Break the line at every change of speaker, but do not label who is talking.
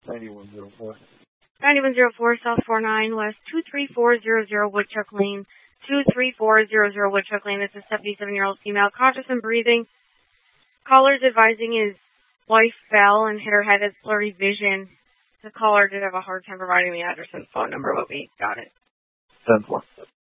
9104.
9104 South 49 West 23400 Woodchuck Lane. 23400 Woodchuck Lane. This is a 77-year-old female, conscious and breathing. Caller's advising his wife fell and hit her head, has blurry vision. The caller did have a hard time providing the address and phone number, but we got it.
10-4.